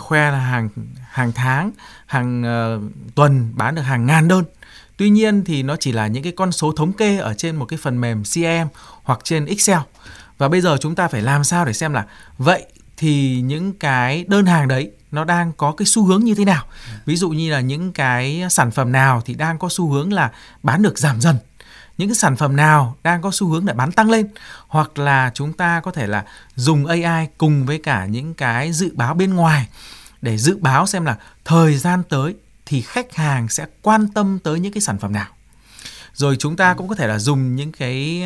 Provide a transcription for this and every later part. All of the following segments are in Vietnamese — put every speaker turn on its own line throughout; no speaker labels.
khoe là hàng tháng, hàng tuần bán được hàng ngàn đơn. Tuy nhiên thì nó chỉ là những cái con số thống kê ở trên một cái phần mềm CRM hoặc trên Excel. Và bây giờ chúng ta phải làm sao để xem là vậy thì những cái đơn hàng đấy nó đang có cái xu hướng như thế nào. Ví dụ như là những cái sản phẩm nào thì đang có xu hướng là bán được giảm dần, những cái sản phẩm nào đang có xu hướng để bán tăng lên, hoặc là chúng ta có thể là dùng AI cùng với cả những cái dự báo bên ngoài để dự báo xem là thời gian tới thì khách hàng sẽ quan tâm tới những cái sản phẩm nào. Rồi chúng ta cũng có thể là dùng những cái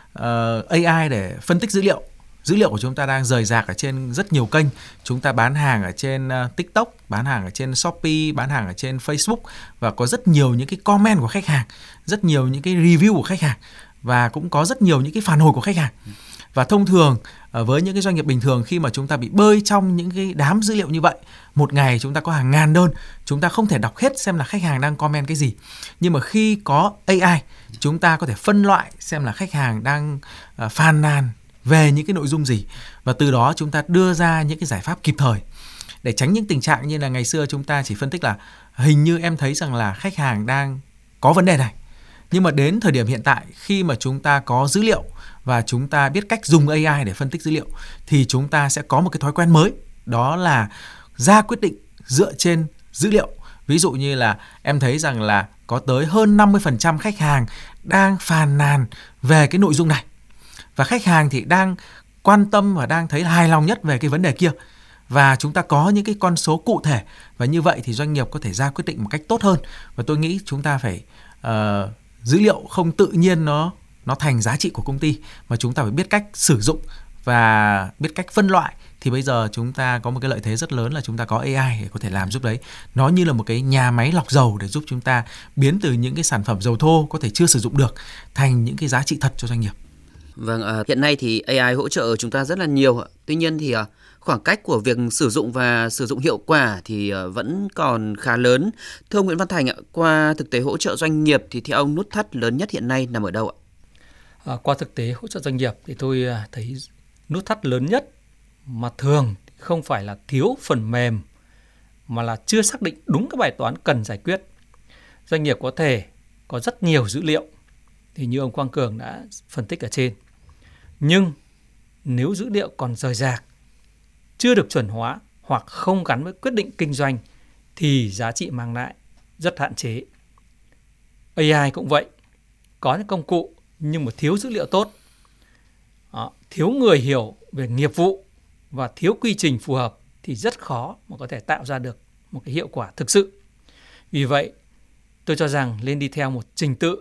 AI để phân tích dữ liệu. Dữ liệu của chúng ta đang rời rạc ở trên rất nhiều kênh. Chúng ta bán hàng ở trên TikTok, bán hàng ở trên Shopee, bán hàng ở trên Facebook, và có rất nhiều những cái comment của khách hàng, rất nhiều những cái review của khách hàng, và cũng có rất nhiều những cái phản hồi của khách hàng. Và thông thường với những cái doanh nghiệp bình thường, khi mà chúng ta bị bơi trong những cái đám dữ liệu như vậy, một ngày chúng ta có hàng ngàn đơn, chúng ta không thể đọc hết xem là khách hàng đang comment cái gì. Nhưng mà khi có AI, chúng ta có thể phân loại xem là khách hàng đang phàn nàn về những cái nội dung gì, và từ đó chúng ta đưa ra những cái giải pháp kịp thời để tránh những tình trạng như là ngày xưa chúng ta chỉ phân tích là hình như em thấy rằng là khách hàng đang có vấn đề này. Nhưng mà đến thời điểm hiện tại, khi mà chúng ta có dữ liệu và chúng ta biết cách dùng AI để phân tích dữ liệu, thì chúng ta sẽ có một cái thói quen mới, đó là ra quyết định dựa trên dữ liệu. Ví dụ như là em thấy rằng là có tới hơn 50% khách hàng đang phàn nàn về cái nội dung này, và khách hàng thì đang quan tâm và đang thấy hài lòng nhất về cái vấn đề kia, và chúng ta có những cái con số cụ thể, và như vậy thì doanh nghiệp có thể ra quyết định một cách tốt hơn. Và tôi nghĩ chúng ta phải dữ liệu không tự nhiên nó thành giá trị của công ty, mà chúng ta phải biết cách sử dụng và biết cách phân loại. Thì bây giờ chúng ta có một cái lợi thế rất lớn là chúng ta có AI để có thể làm giúp đấy. Nó như là một cái nhà máy lọc dầu để giúp chúng ta biến từ những cái sản phẩm dầu thô có thể chưa sử dụng được thành những cái giá trị thật cho doanh nghiệp.
Vâng, hiện nay thì AI hỗ trợ chúng ta rất là nhiều. Tuy nhiên thì khoảng cách của việc sử dụng và sử dụng hiệu quả thì vẫn còn khá lớn. Thưa ông Nguyễn Văn Thành ạ, qua thực tế hỗ trợ doanh nghiệp thì theo ông nút thắt lớn nhất hiện nay nằm ở đâu ạ?
Qua thực tế hỗ trợ doanh nghiệp thì tôi thấy nút thắt lớn nhất mà thường không phải là thiếu phần mềm, mà là chưa xác định đúng cái bài toán cần giải quyết. Doanh nghiệp có thể có rất nhiều dữ liệu, thì như ông Quang Cường đã phân tích ở trên. Nhưng nếu dữ liệu còn rời rạc, chưa được chuẩn hóa hoặc không gắn với quyết định kinh doanh thì giá trị mang lại rất hạn chế. AI cũng vậy, có những công cụ nhưng mà thiếu dữ liệu tốt, thiếu người hiểu về nghiệp vụ và thiếu quy trình phù hợp thì rất khó mà có thể tạo ra được một cái hiệu quả thực sự. Vì vậy, tôi cho rằng nên đi theo một trình tự,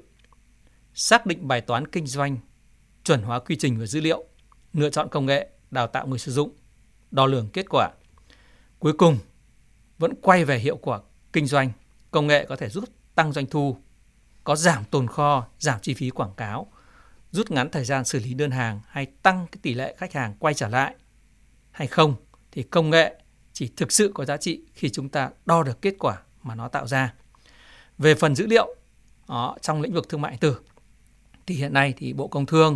xác định bài toán kinh doanh, chuẩn hóa quy trình và dữ liệu, lựa chọn công nghệ, đào tạo người sử dụng, đo lường kết quả. Cuối cùng, vẫn quay về hiệu quả kinh doanh. Công nghệ có thể giúp tăng doanh thu, có giảm tồn kho, giảm chi phí quảng cáo, rút ngắn thời gian xử lý đơn hàng hay tăng cái tỷ lệ khách hàng quay trở lại hay không, thì công nghệ chỉ thực sự có giá trị khi chúng ta đo được kết quả mà nó tạo ra. Về phần dữ liệu trong lĩnh vực thương mại điện tử thì hiện nay thì Bộ Công Thương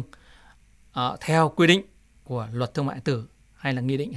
theo quy định của Luật Thương mại điện tử hay là Nghị định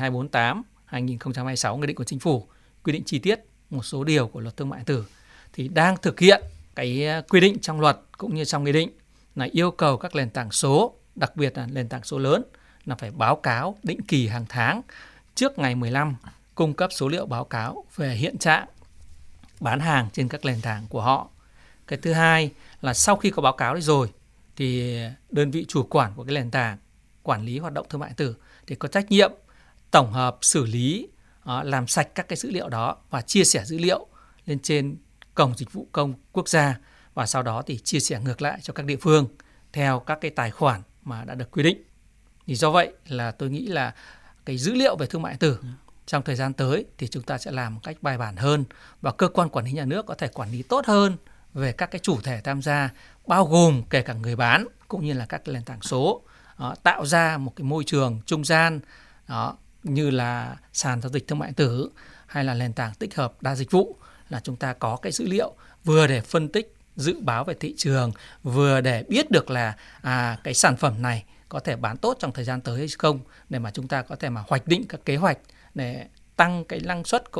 248/2026, Nghị định của Chính phủ quy định chi tiết một số điều của Luật Thương mại điện tử, thì đang thực hiện cái quy định trong luật cũng như trong nghị định là yêu cầu các nền tảng số, đặc biệt là nền tảng số lớn, là phải báo cáo định kỳ hàng tháng trước ngày 15, cung cấp số liệu báo cáo về hiện trạng bán hàng trên các nền tảng của họ. Cái thứ hai là sau khi có báo cáo đấy rồi thì đơn vị chủ quản của cái nền tảng quản lý hoạt động thương mại điện tử thì có trách nhiệm tổng hợp, xử lý, làm sạch các cái dữ liệu đó và chia sẻ dữ liệu lên trên cổng dịch vụ công quốc gia, và sau đó thì chia sẻ ngược lại cho các địa phương theo các cái tài khoản mà đã được quy định. Thì do vậy là tôi nghĩ là cái dữ liệu về thương mại điện tử trong thời gian tới thì chúng ta sẽ làm một cách bài bản hơn, và cơ quan quản lý nhà nước có thể quản lý tốt hơn về các cái chủ thể tham gia, bao gồm kể cả người bán cũng như là các nền tảng số, tạo ra một cái môi trường trung gian như là sàn giao dịch thương mại điện tử hay là nền tảng tích hợp đa dịch vụ, là chúng ta có cái dữ liệu vừa để phân tích, dự báo về thị trường, vừa để biết được là cái sản phẩm này có thể bán tốt trong thời gian tới hay không, để mà chúng ta có thể mà hoạch định các kế hoạch để tăng cái năng suất